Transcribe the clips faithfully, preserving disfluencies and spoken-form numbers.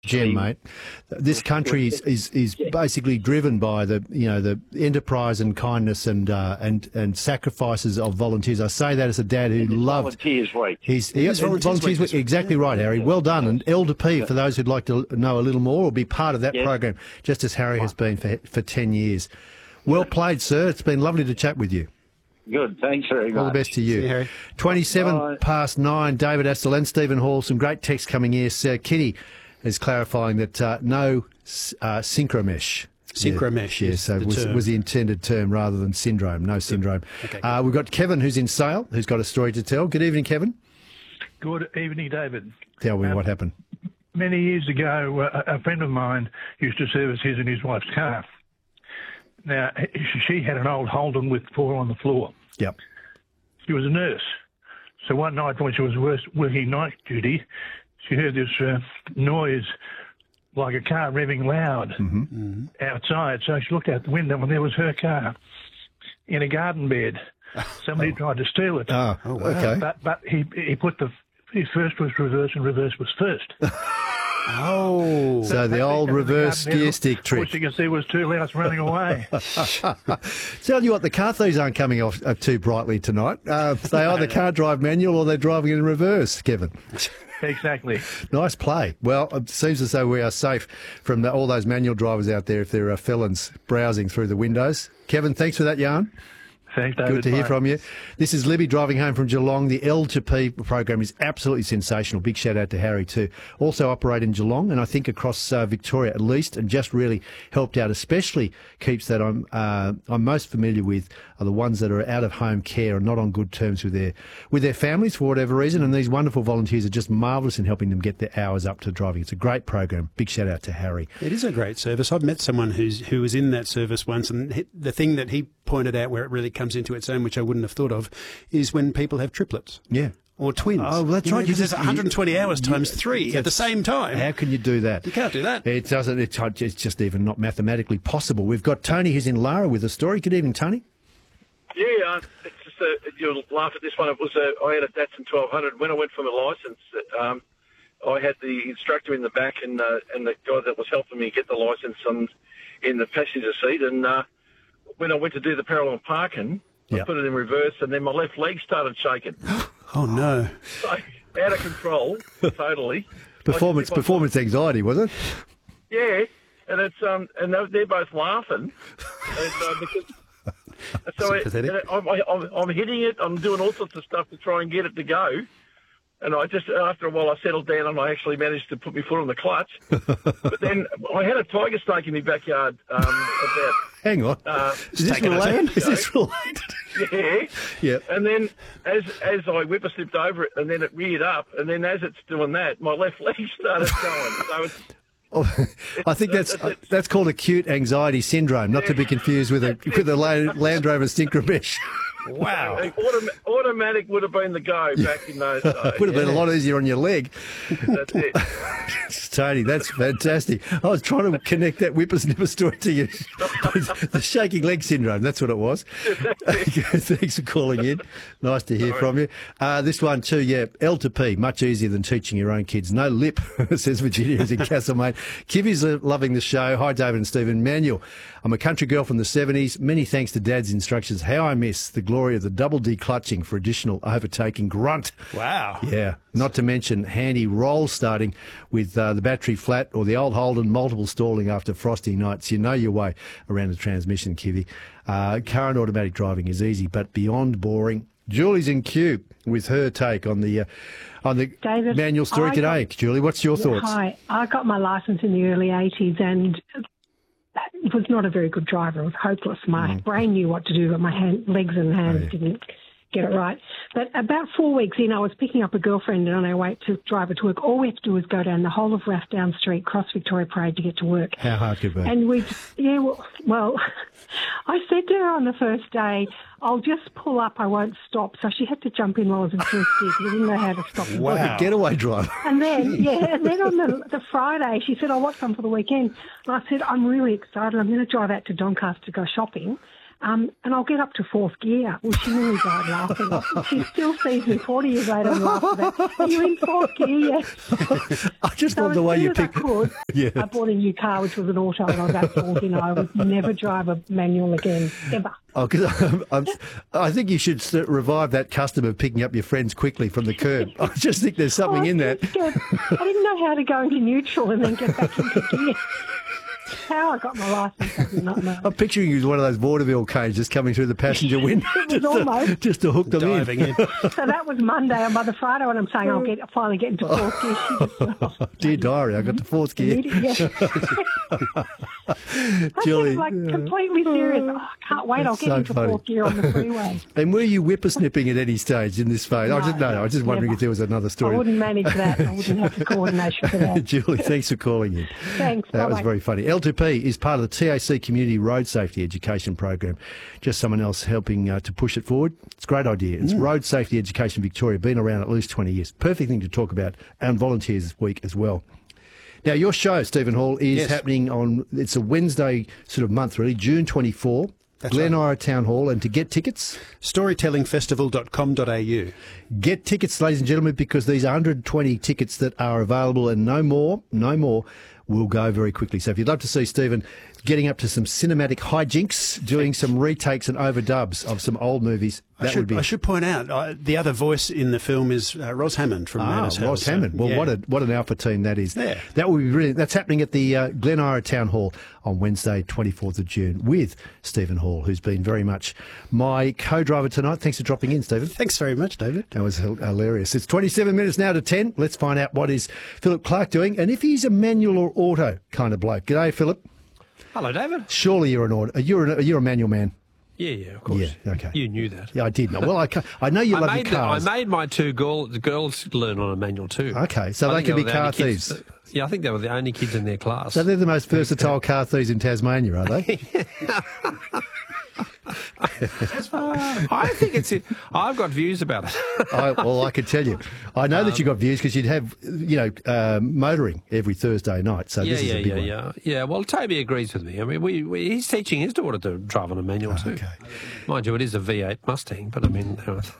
Jim, mate, this country is, is, is basically driven by the you know the enterprise and kindness and uh, and and sacrifices of volunteers. I say that as a dad who loved Volunteers Week. He's, he, Volunteers volunteers Week. Week. Exactly right, Harry. Well done. And L to P for those who'd like to know a little more or be part of that Yes. program, just as Harry has been for for ten years. Well played, sir. It's been lovely to chat with you. Good. Thanks very much. All the best to you. See you, Harry. twenty-seven Bye. past nine. David Astle and Stephen Hall. Some great text coming here. Uh, Kitty is clarifying that uh, no uh, synchromesh. Synchromesh Yeah, yeah, is so the was, term. was the intended term rather than syndrome. No syndrome. Okay, good. uh, we've got Kevin, who's in Sale, who's got a story to tell. Good evening, Kevin. Good evening, David. Tell me Um, what happened. Many years ago, uh, a friend of mine used to service his and his wife's car. Now, she had an old Holden with four on the floor. Yep. She was a nurse. So one night when she was wor- working night duty, she heard this uh, noise like a car revving loud Mm-hmm. outside. So she looked out the window and there was her car in a garden bed. Somebody tried to steal it. Oh, okay. But but he he put the his first was reverse and reverse was first. Oh. So the old reverse gear stick trick. Which you can see was two louds running away. Tell you what, the car thieves aren't coming off uh, too brightly tonight. Uh, they either can't drive manual or they're driving in reverse, Kevin. Exactly. Nice play. Well, it seems as though we are safe from the, all those manual drivers out there if there are felons browsing through the windows. Kevin, thanks for that yarn. Thanks, David. Good to hear Bye. from you. This is Libby driving home from Geelong. The L to P program is absolutely sensational. Big shout out to Harry too. Also operate in Geelong and I think across uh, Victoria at least, and just really helped out. Especially keeps that I'm uh, I'm most familiar with are the ones that are out of home care and not on good terms with their with their families for whatever reason. And these wonderful volunteers are just marvellous in helping them get their hours up to driving. It's a great program. Big shout out to Harry. It is a great service. I've met someone who's who was in that service once, and he, the thing that he pointed out where it really comes into its own, which I wouldn't have thought of, is when people have triplets. Yeah. Or twins. Oh, well, that's You know, right. You because just- it's one hundred twenty hours you- times three at the that's- same time. How can you do that? You can't do that. It doesn't. It's, it's just even not mathematically possible. We've got Tony who's in Lara with a story. Good evening, Tony. Yeah, uh, it's just uh, you'll laugh at this one. It was uh, I had a Datsun twelve hundred. When I went for my licence, um, I had the instructor in the back and uh, and the guy that was helping me get the licence on in the passenger seat. And uh, when I went to do the parallel parking, Yep. I put it in reverse, and then my left leg started shaking. Oh, no. So, out of control, totally. Performance Like, if I- performance anxiety, was it? Yeah, and it's um, and they're, they're both laughing, and, uh, because. So it, pathetic. and I'm, I'm, I'm hitting it. I'm doing all sorts of stuff to try and get it to go. And I just, after a while, I settled down and I actually managed to put my foot on the clutch. But then I had a tiger snake in my backyard um, about, Hang on. uh, is this taking a related? turn. Is this related? yeah. Yeah. And then as as I whipper slipped over it and then it reared up and then as it's doing that, my left leg started going. So it's, Oh, I think that's uh, that's called acute anxiety syndrome, not to be confused with a with a La- Land Rover synchromesh. Wow. autom- automatic would have been the go back in those days. Would have been a lot easier on your leg. That's it. Tony, that's fantastic. I was trying to connect that whippersnipper story to you. The shaking leg syndrome, that's what it was. Thanks for calling in. Nice to hear from you. Uh, this one too, yeah, L to P, much easier than teaching your own kids. No lip, says Virginia, who's in Castlemaine. Kivvy's uh, loving the show. Hi, David and Stephen. Manuel, I'm a country girl from the seventies. Many thanks to Dad's instructions. How I miss the glory of the double declutching for additional overtaking grunt. Wow. Yeah, not to mention handy roll starting with uh, the battery flat or the old Holden multiple stalling after frosty nights. You know your way around the transmission, Kivvy. Uh, current automatic driving is easy, but beyond boring. Julie's in queue with her take on the uh, on the David, manual story I today. got- Julie, what's your thoughts? Hi, I got my licence in the early eighties and was not a very good driver. I was hopeless. My brain knew what to do, but my hand, legs and hands Oh, yeah. didn't get it right. But about four weeks in, I was picking up a girlfriend on our way to drive her to work. All we have to do is go down the whole of Rathdown Street, cross Victoria Parade to get to work. How hard could it be? And we, yeah, well, well, I said to her on the first day, I'll just pull up, I won't stop. So she had to jump in while I was in first gear because I didn't know how to stop. Like a getaway driver. And then, yeah, and then on the, the Friday, she said, oh, what's on for the weekend? And I said, I'm really excited. I'm going to drive out to Doncaster to go shopping. Um, and I'll get up to fourth gear. Well, she nearly died laughing. She still sees me forty years later and laughs at her. Are you in fourth gear yet? I just So love the as way soon you as I pick. could, Yeah. I bought a new car, which was an auto, and I was at forty, and I would never drive a manual again, ever. Oh, 'cause I'm, I'm, I think you should s- revive that custom of picking up your friends quickly from the curb. I just think there's something Oh, in that. I didn't get- I didn't know how to go into neutral and then get back into gear. How I got my licence, I do not know. I'm picturing you as one of those vaudeville canes just coming through the passenger window. It was just, to, almost. just to hook them Diving in. in. So that was Monday, and by the Friday when I'm saying I'll get finally get into fourth gear, she just oh, Dear diary, I got to fourth gear. immediate- yeah. Julie, That's like yeah. completely serious. Oh, I can't wait. I'll That's get so into funny. fourth gear on the freeway. And were you whippersnipping at any stage in this phase? I just no, I was just wondering never. if there was another I story. wouldn't manage that. I wouldn't have the coordination for that. Julie, thanks for calling in. Thanks. That was Bye-bye. very funny. L two P is part of the T A C Community Road Safety Education Program. Just someone else helping uh, to push it forward. It's a great idea. It's Road Safety Education Victoria, been around at least twenty years. Perfect thing to talk about, and volunteers this week as well. Now, your show, Stephen Hall, is Yes. happening on, it's a Wednesday sort of month, really, June twenty-fourth. That's Glen right. Ira Town Hall. And to get tickets, storytelling festival dot com dot a u. get tickets, ladies and gentlemen, because these one hundred twenty tickets that are available and no more, no more, will go very quickly. So if you'd love to see Stephen getting up to some cinematic hijinks, doing some retakes and overdubs of some old movies, I that should, would be... I should point out, uh, the other voice in the film is uh, Ros Hammond from Ah, Madness House. Ross So, Hammond. Well, yeah. what a what an alpha team that is. Yeah. That will be brilliant. That's happening at the uh, Glen Ira Town Hall on Wednesday, twenty-fourth of June, with Stephen Hall, who's been very much my co-driver tonight. Thanks for dropping in, Stephen. Thanks very much, David. That was hil- hilarious. It's twenty-seven minutes now to ten. Let's find out what is Philip Clark doing and if he's a manual or auto kind of bloke. G'day, Philip. Hello, David. Surely you're an auto. You're an, you're a manual man. Yeah, yeah, of course. Yeah, okay. You knew that. Yeah, I did know. Well, I, ca- I know you I love made your the, I cars. made my two girl, the girls learn on a manual too. Okay, so I they think can be were the car only kids thieves. that- yeah, I think they were the only kids in their class. So they're the most versatile car thieves in Tasmania, are they? I think it's. I've got views about it. I, well, I can tell you. I know that you Um, got views because you'd have, you know, uh, motoring every Thursday night. So yeah, this is yeah, a big yeah, one. yeah, yeah. Well, Toby agrees with me. I mean, we, we he's teaching his daughter to drive on a manual too. Okay. Mind you, it is a V eight Mustang, but I mean,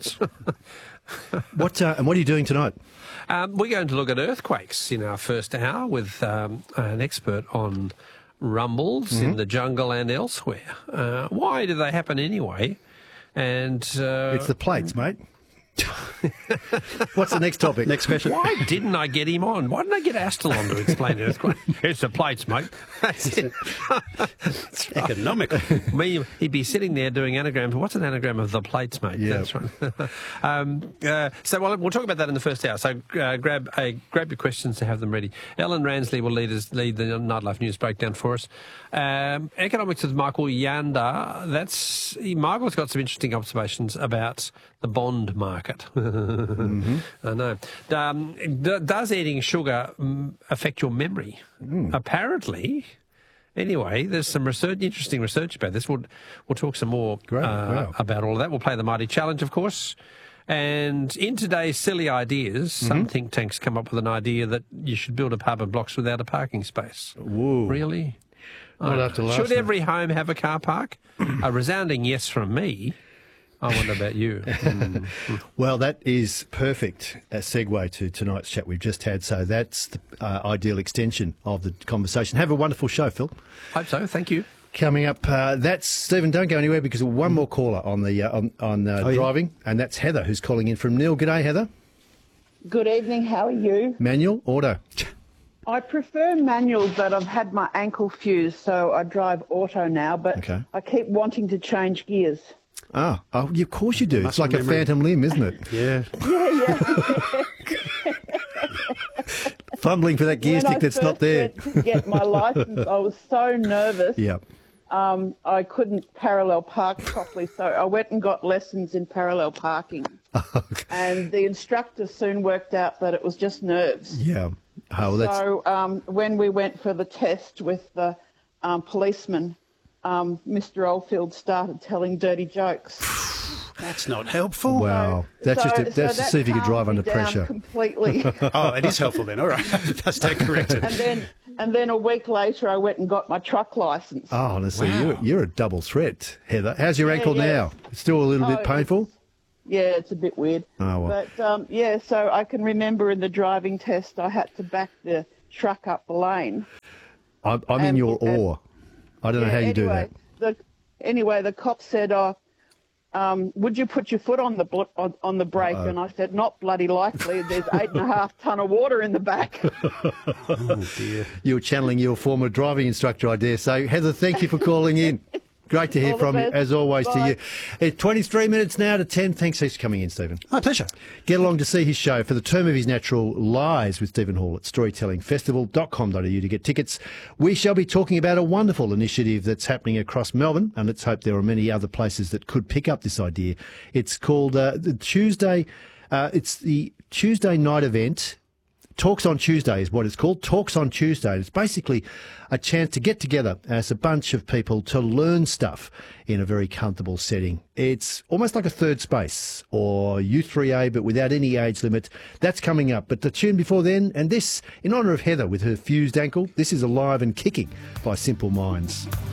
What uh, and what are you doing tonight? um, we're going to look at earthquakes in our first hour with um, an expert on rumbles Mm-hmm. in the jungle and elsewhere. Uh, why do they happen anyway? And uh, It's the plates, mate. What's the next topic? Next question. why didn't I get him on? Why didn't I get Astle on to explain earthquake? It's the plates, mate. That's it. That's right. Economical. Me, he'd be sitting there doing anagrams. What's an anagram of the plates, mate? Yeah. That's right. um, uh, so well, we'll talk about that in the first hour. So uh, grab uh, grab your questions to have them ready. Ellen Ransley will lead us lead the Nightlife News breakdown for us. Um, economics with Michael Yanda. That's Michael's got some interesting observations about the bond market. mm-hmm. I know. Um, d- does eating sugar mm, affect your memory? Mm. Apparently. Anyway, there's some research, interesting research about this. We'll, we'll talk some more Great, uh, wow. about all of that. We'll play the Mighty Challenge, of course. And in today's silly ideas, Mm-hmm. some think tanks come up with an idea that you should build apartment blocks without a parking space. Whoa. Really? Not Uh, after last should night. every home have a car park? A resounding yes from me. I wonder about you. Mm. Well, that is perfect a segue to tonight's chat we've just had. So that's the uh, ideal extension of the conversation. Have a wonderful show, Phil. Hope so. Thank you. Coming up, uh, that's Stephen. Don't go anywhere because we've one more caller on the uh, on, on uh, Oh, yeah. driving, and that's Heather who's calling in from Neil. G'day, Heather. Good evening, how are you? Manual, auto. I prefer manual, but I've had my ankle fused, so I drive auto now, but Okay. I keep wanting to change gears. Ah, oh, of course you do. It's Muscle like a memory. phantom limb, isn't it? Yeah. Yeah, yeah. Fumbling for that gear When stick I that's first not there. went to get my license, I was so nervous. Yeah. Um, I couldn't parallel park properly, so I went and got lessons in parallel parking. And the instructor soon worked out that it was just nerves. Yeah. Oh, well, that's So um, when we went for the test with the um, policeman, um, Mister Oldfield started telling dirty jokes. That's not helpful. wow. That's So- just a, so that's to that see if you can drive calmed under me down pressure. completely. Oh, it is helpful then. All right. That's take corrected. and then and then a week later I went and got my truck licence. Oh, honestly, Wow. you're, you're a double threat, Heather. How's your Yeah, ankle yeah. now? Still a little Oh, bit painful? Yeah, it's a bit weird. Oh, well. But, um, yeah, so I can remember in the driving test I had to back the truck up the lane. I'm, I'm in and- your and- awe. I don't know Yeah, how you do anyway, that. The, anyway, the cop said, oh, um, would you put your foot on the bl- on, on the brake? Uh-oh. And I said, not bloody likely. There's eight and a half ton of water in the back. Oh, dear. You were channeling your former driving instructor, I dare say. Heather, thank you for calling in. Great to hear All the from you, best. as always, to Bye. you. It's twenty-three minutes now to ten. Thanks heaps for coming in, Stephen. My pleasure. Get along to see his show for the term of his natural lies with Stephen Hall at storytelling festival dot com dot a u to get tickets. We shall be talking about a wonderful initiative that's happening across Melbourne, and let's hope there are many other places that could pick up this idea. It's called uh, the Tuesday, uh, it's the Tuesday night event. Talks on Tuesday is what it's called. Talks on Tuesday. It's basically a chance to get together as a bunch of people to learn stuff in a very comfortable setting. It's almost like a third space or U three A, but without any age limit. That's coming up. But the tune before then, and this in honour of Heather with her fused ankle, this is Alive and Kicking by Simple Minds.